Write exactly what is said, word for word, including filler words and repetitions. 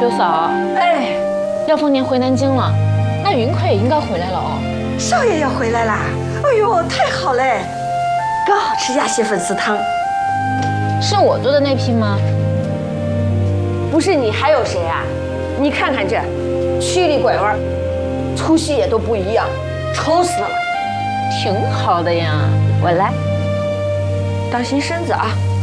九嫂， 哎， 廖凤年回南京了，那云快也应该回来了哦。 少爷要回来啦！哎呦，太好嘞！刚好吃鸭血粉丝汤。 是我做的那批吗？ 不是你还有谁啊？你看看这，曲里拐弯，粗细也都不一样，丑死了。 挺好的呀。 我来，当心身子啊！